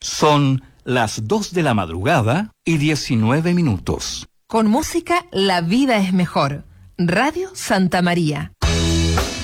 Son las 2 de la madrugada y 19 minutos. Con música, la vida es mejor. Radio Santa María.